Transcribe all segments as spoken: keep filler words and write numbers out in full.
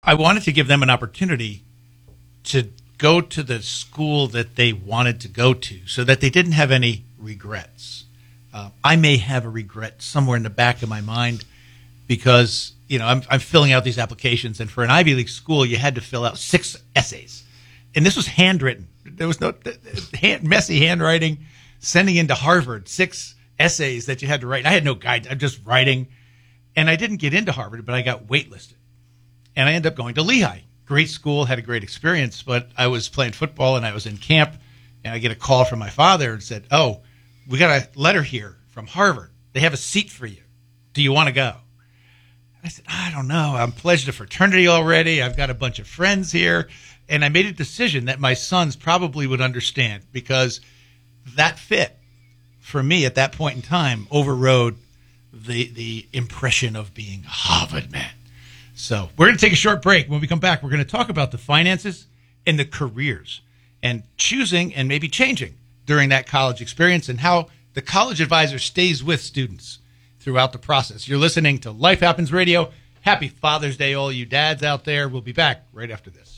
I wanted to give them an opportunity to go to the school that they wanted to go to so that they didn't have any regrets. Uh, I may have a regret somewhere in the back of my mind because, you know, I'm, I'm filling out these applications, and for an Ivy League school, you had to fill out six essays. And this was handwritten. There was no hand, messy handwriting. Sending into Harvard, six essays that you had to write. I had no guide. I'm just writing. And I didn't get into Harvard, but I got waitlisted. And I ended up going to Lehigh. Great school, had a great experience, but I was playing football and I was in camp, and I get a call from my father and said, oh, we got a letter here from Harvard. They have a seat for you. Do you want to go? I said, I don't know. I'm pledged to fraternity already. I've got a bunch of friends here. And I made a decision that my sons probably would understand, because that fit for me at that point in time overrode the the impression of being a Harvard man. So we're going to take a short break. When we come back, we're going to talk about the finances and the careers and choosing and maybe changing during that college experience, and how the college advisor stays with students throughout the process. You're listening to Life Happens Radio. Happy Father's Day, all you dads out there. We'll be back right after this.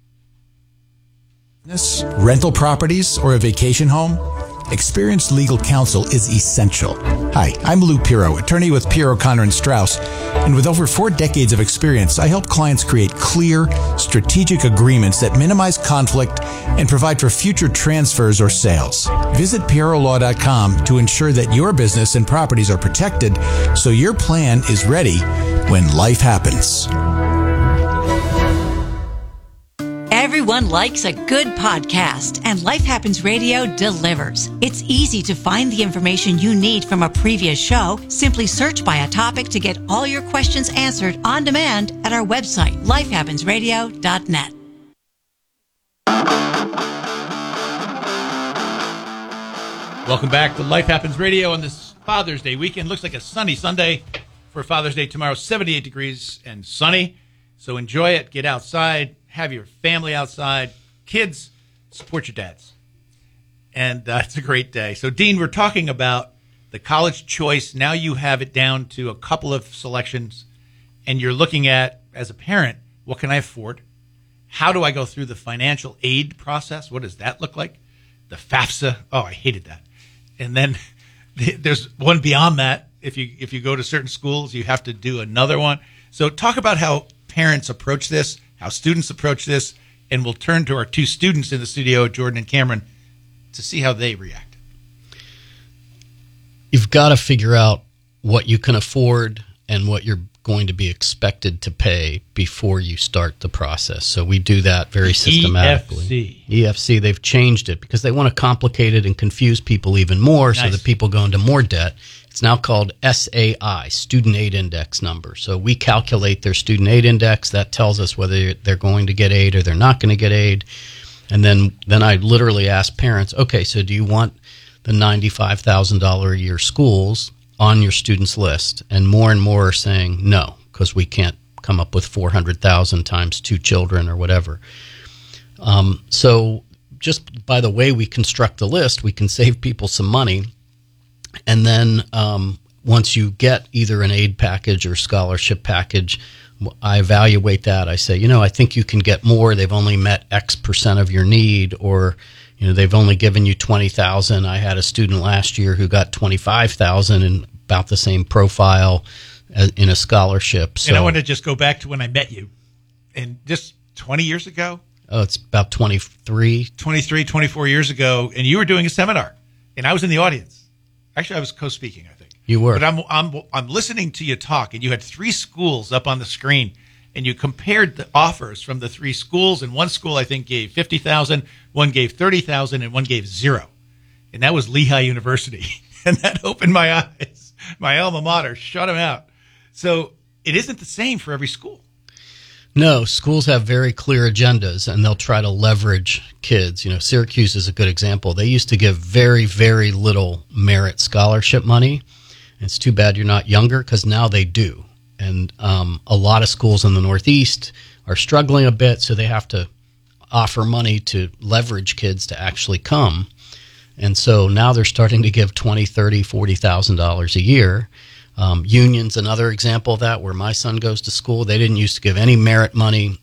Rental properties or a vacation home? Experienced legal counsel is essential. Hi, I'm Lou Pirro, attorney with Pirro, Connor and Strauss, and with over four decades of experience, I help clients create clear, strategic agreements that minimize conflict and provide for future transfers or sales. Visit Pirro Law dot com to ensure that your business and properties are protected so your plan is ready when life happens. Everyone likes a good podcast, and Life Happens Radio delivers. It's easy to find the information you need from a previous show. Simply search by a topic to get all your questions answered on demand at our website, life happens radio dot net. Welcome back to Life Happens Radio on this Father's Day weekend. Looks like a sunny Sunday for Father's Day tomorrow, seventy-eight degrees and sunny. So enjoy it. Get outside. Have your family outside. Kids, support your dads. And uh, it's a great day. So, Dean, we're talking about the college choice. Now you have it down to a couple of selections, and you're looking at, as a parent, what can I afford? How do I go through the financial aid process? What does that look like? The FAFSA. Oh, I hated that. And then there's one beyond that. If you if you go to certain schools, you have to do another one. So talk about how parents approach this, how students approach this, and we'll turn to our two students in the studio, Jordan and Cameron, to see how they react. You've got to figure out what you can afford and what you're going to be expected to pay before you start the process. So we do that very systematically. E F C. E F C, they've changed it because they want to complicate it and confuse people even more. Nice. So that people go into more debt. It's now called S A I, Student Aid Index Number. So we calculate their Student Aid Index. That tells us whether they're going to get aid or they're not going to get aid. And then, then I literally ask parents, okay, so do you want the ninety-five thousand dollars a year schools on your students list? And more and more are saying no, because we can't come up with four hundred thousand times two children or whatever. Um, so just by the way we construct the list, we can save people some money. And then um, once you get either an aid package or scholarship package, I evaluate that. I say, you know, I think you can get more. They've only met X percent of your need, or, you know, they've only given you twenty thousand dollars. I had a student last year who got twenty-five thousand dollars and about the same profile as in a scholarship. So, and I want to just go back to when I met you, and just twenty years ago. Oh, it's about twenty-three. twenty-three, twenty-four years ago, and you were doing a seminar, and I was in the audience. Actually, I was co-speaking, I think. You were. But I'm I'm I'm listening to you talk, and you had three schools up on the screen, and you compared the offers from the three schools, and one school I think gave fifty thousand dollars, one gave thirty thousand dollars, and one gave zero. And that was Lehigh University. And that opened my eyes. My alma mater, shut them out. So it isn't the same for every school. No, schools have very clear agendas, and they'll try to leverage kids. You know, Syracuse is a good example. They used to give very, very little merit scholarship money. It's too bad you're not younger, because now they do. And um, a lot of schools in the Northeast are struggling a bit, so they have to offer money to leverage kids to actually come. And so now they're starting to give twenty thousand dollars, thirty thousand dollars, forty thousand dollars a year. Um, Union's another example of that, where my son goes to school. They didn't used to give any merit money.